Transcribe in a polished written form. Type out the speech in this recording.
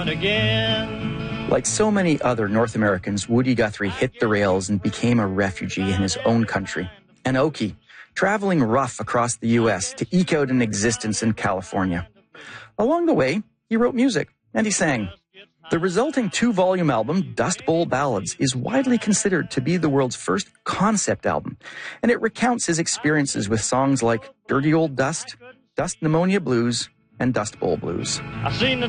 out again. Like so many other North Americans, Woody Guthrie hit the rails and became a refugee in his own country, an Okie, traveling rough across the U.S. to eke out an existence in California. Along the way, he wrote music, and he sang. The resulting 2-volume album, Dust Bowl Ballads, is widely considered to be the world's first concept album, and it recounts his experiences with songs like Dirty Old Dust, Dust Pneumonia Blues, and Dust Bowl Blues. I seen the